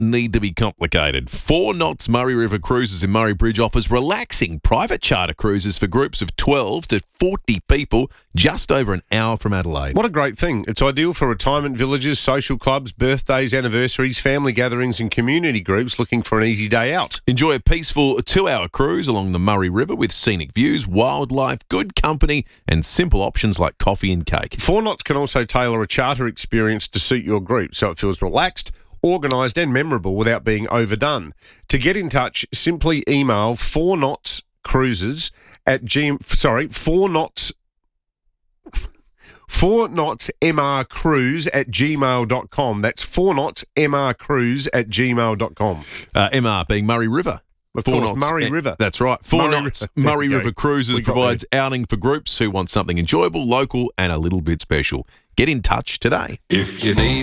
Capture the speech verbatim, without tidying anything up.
need to be complicated. Four Knots Murray River Cruises in Murray Bridge offers relaxing private charter cruises for groups of twelve to forty people just over an hour from Adelaide. What a great thing. It's ideal for retirement villages, social clubs, birthdays, anniversaries, family gatherings and community groups looking for an easy day out. Enjoy a peaceful two-hour cruise along the Murray River with scenic views, wildlife, good company and simple options like coffee and cake. Four Knots can also tailor a charter experience to suit your group so it feels relaxed, organised and memorable without being overdone. To get in touch, simply email four knots cruises at g sorry, four knots four knots mrcruise at gmail dot com. That's four knots mrcruise at gmail dot com. Uh, M R being Murray River. Of Four course, knots, Murray eh, River. That's right. Four Murray Knots River. Murray There we River go. Cruises We got provides outing for groups who want something enjoyable, local and a little bit special. Get in touch today. If you need